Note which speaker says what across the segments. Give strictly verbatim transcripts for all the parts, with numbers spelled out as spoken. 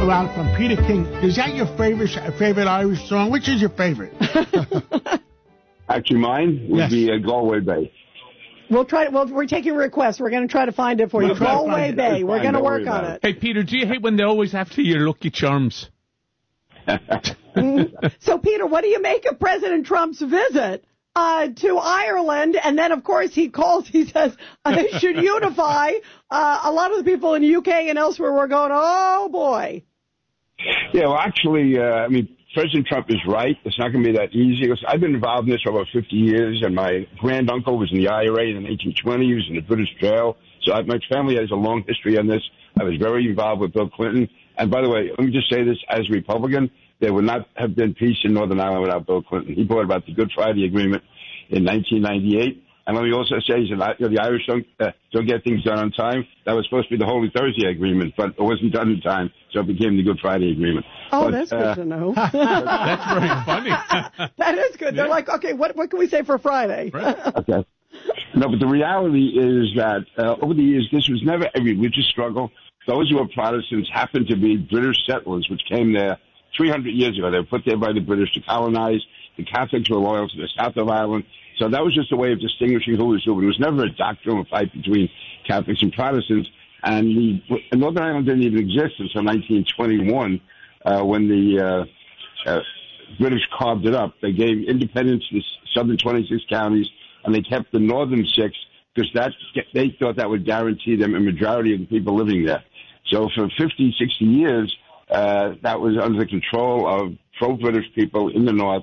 Speaker 1: go out from Peter King. Is that your favorite favorite Irish song? Which is your favorite?
Speaker 2: Actually, mine would yes. be uh, Galway Bay.
Speaker 3: We'll try. Well, we're taking requests. We're going to try to find it for we'll you. Galway Bay. We're going to work on it.
Speaker 4: Hey, Peter, do you hate when they always have to your Lucky Charms?
Speaker 3: So, Peter, what do you make of President Trump's visit uh, to Ireland? And then, of course, he calls, he says, I should unify. Uh, a lot of the people in the U K and elsewhere were going, oh, boy.
Speaker 2: Yeah, well, actually, uh, I mean, President Trump is right. It's not going to be that easy. I've been involved in this for about fifty years, and my granduncle was in the I R A in the eighteen twenties in the British jail. So I, my family has a long history on this. I was very involved with Bill Clinton. And by the way, let me just say this, as a Republican, there would not have been peace in Northern Ireland without Bill Clinton. He brought about the Good Friday Agreement in nineteen ninety-eight. And let me also say, you know, the Irish don't, uh, don't get things done on time. That was supposed to be the Holy Thursday Agreement, but it wasn't done in time, so it became the Good Friday Agreement.
Speaker 3: Oh,
Speaker 2: but,
Speaker 3: that's
Speaker 2: uh,
Speaker 3: good to know.
Speaker 4: That's very funny.
Speaker 3: That is good. Yeah. They're like, okay, what what can we say for Friday?
Speaker 4: Right.
Speaker 2: Okay. No, but the reality is that uh, over the years, this was never a religious struggle. Those who were Protestants happened to be British settlers, which came there three hundred years ago. They were put there by the British to colonize. The Catholics were loyal to the south of Ireland. So that was just a way of distinguishing who was who. But it was never a doctrinal fight between Catholics and Protestants. And the Northern Ireland didn't even exist until nineteen twenty-one, uh, when the uh, uh, British carved it up. They gave independence to the southern twenty-six counties, and they kept the northern six because that they thought that would guarantee them a majority of the people living there. So for fifty, sixty years, uh, that was under the control of pro-British people in the north.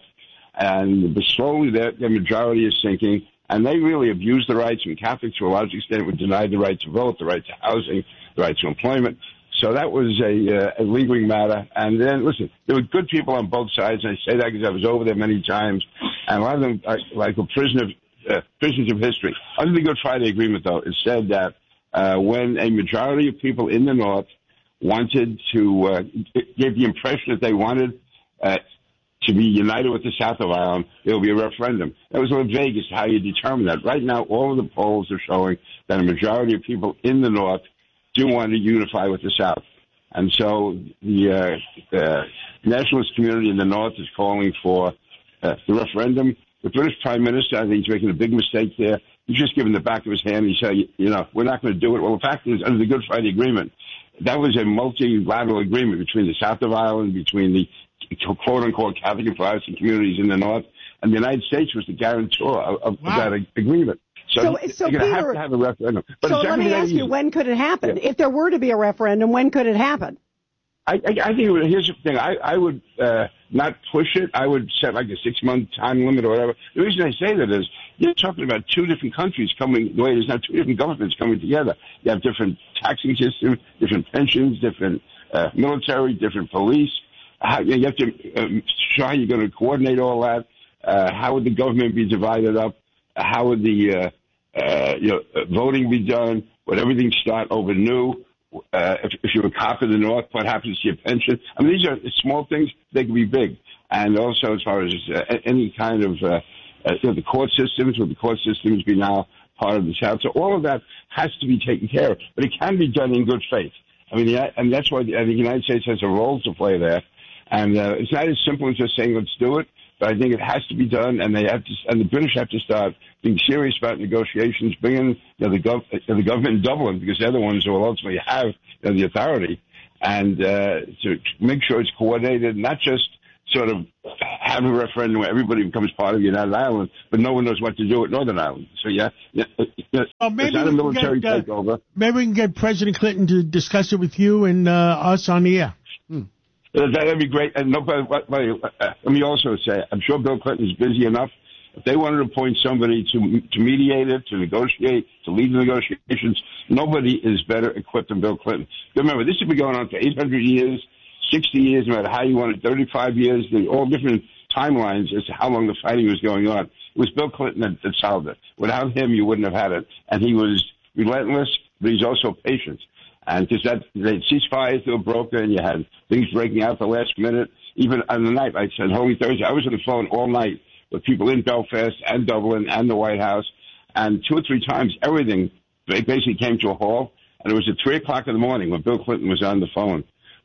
Speaker 2: And slowly their, their majority is sinking, and they really abused the rights. And Catholics, to a large extent, were denied the right to vote, the right to housing, the right to employment. So that was a, uh, a lingering matter. And then, listen, there were good people on both sides, and I say that because I was over there many times. And a lot of them, like, like a prisoner of, uh, prisoners of history. Under the Good Friday Agreement, though, it said that uh, when a majority of people in the North wanted to, uh, gave the impression that they wanted uh, to be united with the south of Ireland, there will be a referendum. That was a little vague as to how you determine that. Right now, all of the polls are showing that a majority of people in the North do want to unify with the South. And so the, uh, the nationalist community in the North is calling for uh, the referendum. The British Prime Minister, I think he's making a big mistake there. He's just given the back of his hand. He said, you know, we're not going to do it. Well, the fact is, under the Good Friday Agreement, that was a multilateral agreement between the south of Ireland, between the quote-unquote Catholic and Protestant communities in the North, and the United States was the guarantor of, of wow. that agreement. So,
Speaker 3: so, so
Speaker 2: you're going to have
Speaker 3: Peter,
Speaker 2: to have a referendum. But
Speaker 3: so let me ask you, when could it happen? Yeah. If there were to be a referendum, when could it happen?
Speaker 2: I, I, I think, here's the thing, I, I would uh, not push it. I would set like a six-month time limit or whatever. The reason I say that is you're talking about two different countries coming, the way there's now two different governments coming together. You have different taxing systems, different pensions, different uh, military, different police. How, you have to um, show how you're going to coordinate all that. Uh, how would the government be divided up? How would the uh, uh, you know voting be done? Would everything start over new? Uh, if, if you're a cop in the North, what happens to your pension? I mean, these are small things. They can be big. And also, as far as uh, any kind of uh, uh, you know, the court systems, would the court systems be now part of the South? So all of that has to be taken care of. But it can be done in good faith. I mean, the, and that's why the, the United States has a role to play there. And uh, it's not as simple as just saying, let's do it. But I think it has to be done, and they have to, and the British have to start being serious about negotiations, bringing you know, the, gov, uh, the government in Dublin, because they're the ones who will ultimately have you know, the authority, and uh, to make sure it's coordinated, not just sort of have a referendum where everybody becomes part of United Ireland, but no one knows what to do with Northern Ireland. So, yeah, yeah
Speaker 1: well, maybe
Speaker 2: it's not a military
Speaker 1: get, uh,
Speaker 2: takeover.
Speaker 1: Maybe we can get President Clinton to discuss it with you and uh, us on the air. Hmm.
Speaker 2: That'd be great. And no, but, but, but, uh, let me also say, I'm sure Bill Clinton is busy enough. If they wanted to appoint somebody to to mediate it, to negotiate, to lead the negotiations, nobody is better equipped than Bill Clinton. Remember, this has been going on for eight hundred years, sixty years, no matter how you want it, thirty-five years, all different timelines as to how long the fighting was going on. It was Bill Clinton that, that solved it. Without him, you wouldn't have had it. And he was relentless, but he's also patient. And because that, the ceasefires that were broken, and you had things breaking out at the last minute. Even on the night, like I said, Holy Thursday, I was on the phone all night with people in Belfast and Dublin and the White House. And two or three times, everything basically came to a halt. And it was at three o'clock in the morning when Bill Clinton was on the phone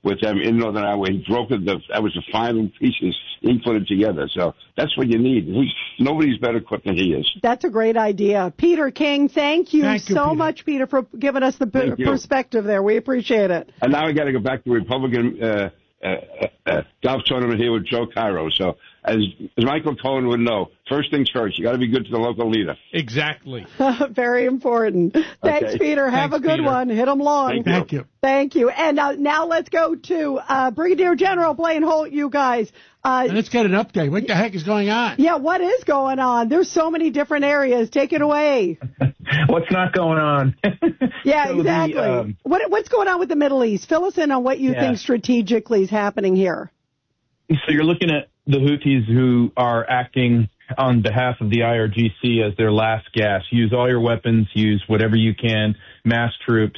Speaker 2: with them in Northern Ireland. He broke it. The, that was the final pieces. He put it together. So that's what you need. He, nobody's better equipped than he is.
Speaker 3: That's a great idea. Peter King, thank you
Speaker 1: thank you,
Speaker 3: so
Speaker 1: Peter.
Speaker 3: much, Peter, for giving us the p- perspective there. We appreciate it.
Speaker 2: And now I got to go back to Republican uh, uh, uh, golf tournament here with Joe Cairo. So as, as Michael Cohen would know, first things first, you got to be good to the local leader.
Speaker 4: Exactly.
Speaker 3: Very important. Thanks,
Speaker 2: Okay.
Speaker 3: Peter. Have
Speaker 4: Thanks,
Speaker 3: a good
Speaker 4: Peter.
Speaker 3: one. Hit 'em long.
Speaker 2: Thank
Speaker 1: Thank you.
Speaker 3: Thank you. And uh, now let's go to uh, Brigadier General Blaine Holt, you guys. Uh,
Speaker 1: Let's get an update. What the heck is going on?
Speaker 3: yeah, what is going on? There's so many different areas. Take it away.
Speaker 5: What's not going on?
Speaker 3: Yeah,
Speaker 5: So the,
Speaker 3: exactly.
Speaker 5: um,
Speaker 3: what, what's going on with the Middle East? Fill us in on what you
Speaker 5: Yeah.
Speaker 3: think strategically is happening here.
Speaker 5: So you're looking at the Houthis who are acting on behalf of the I R G C as their last gasp. Use all your weapons, use whatever you can, mass troops.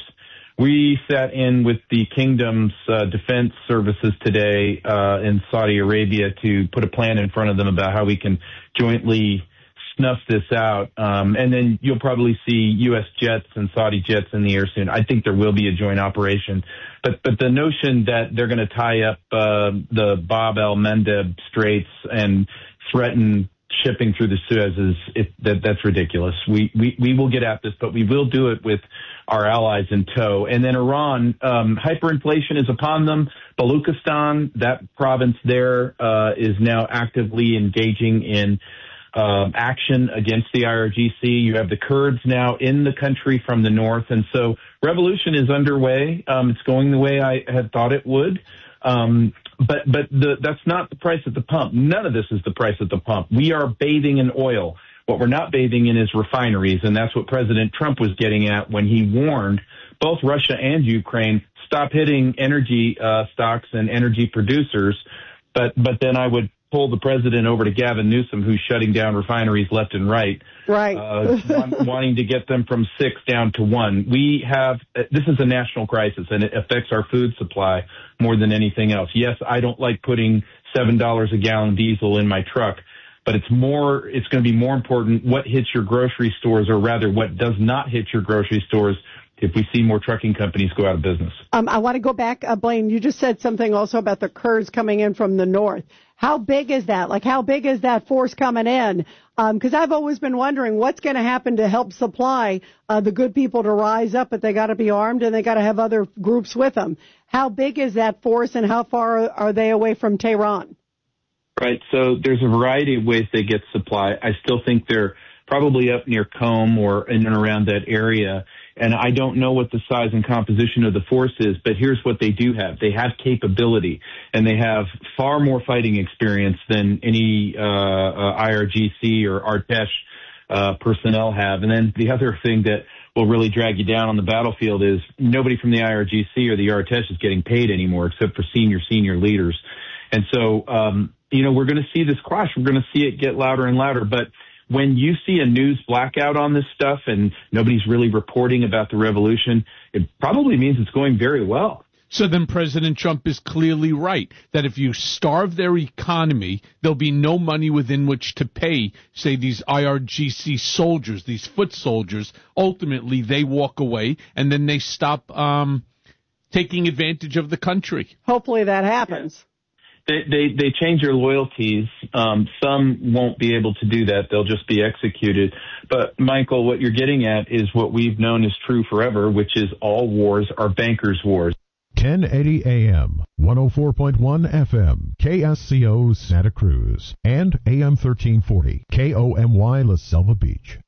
Speaker 5: We sat in with the kingdom's uh, defense services today uh, in Saudi Arabia to put a plan in front of them about how we can jointly snuff this out. Um, and then you'll probably see U S jets and Saudi jets in the air soon. I think there will be a joint operation. But but the notion that they're going to tie up uh, the Bab el-Mandeb Straits and threaten shipping through the Suez is it, that that's ridiculous. We, we we will get at this, but we will do it with our allies in tow. And then Iran, um, hyperinflation is upon them. Baluchistan, that province there, uh, is now actively engaging in um, action against the I R G C. You have the Kurds now in the country from the north, and so revolution is underway. Um, it's going the way I had thought it would. Um, but but the, that's not the price at the pump. None of this is the price at the pump. We are bathing in oil. What we're not bathing in is refineries, and that's what President Trump was getting at when he warned both Russia and Ukraine, stop hitting energy uh, stocks and energy producers. But but then I would pull the president over to Gavin Newsom, who's shutting down refineries left and right,
Speaker 3: Right.
Speaker 5: uh, want, wanting to get them from six down to one. We have this is a national crisis, and it affects our food supply more than anything else. Yes, I don't like putting seven dollars a gallon diesel in my truck, but it's more. It's going to be more important what hits your grocery stores, or rather, what does not hit your grocery stores, if we see more trucking companies go out of business.
Speaker 3: Um, I want to go back, uh, Blaine. You just said something also about the Kurds coming in from the north. How big is that? Like, how big is that force coming in? Because um, I've always been wondering what's going to happen to help supply uh, the good people to rise up, but they got to be armed and they got to have other groups with them. How big is that force, and how far are they away from Tehran?
Speaker 5: Right. So there's a variety of ways they get supply. I still think they're probably up near Qom or in and around that area. And I don't know what the size and composition of the force is, but here's what they do have. They have capability, and they have far more fighting experience than any uh, uh, I R G C or Artesh uh, personnel have. And then the other thing that will really drag you down on the battlefield is nobody from the I R G C or the Artesh is getting paid anymore except for senior, senior leaders. And so, um, you know, we're going to see this clash. We're going to see it get louder and louder. But when you see a news blackout on this stuff and nobody's really reporting about the revolution, it probably means it's going very well.
Speaker 4: So then President Trump is clearly right that if you starve their economy, there'll be no money within which to pay, say, these I R G C soldiers, these foot soldiers. Ultimately, they walk away, and then they stop um, taking advantage of the country.
Speaker 3: Hopefully that happens.
Speaker 5: They, they, they change their loyalties. Um, some won't be able to do that. They'll just be executed. But, Michael, what you're getting at is what we've known is true forever, which is all wars are bankers' wars.
Speaker 6: ten eighty A M, one oh four point one F M, K S C O Santa Cruz, and A M thirteen forty, K O M Y La Selva Beach.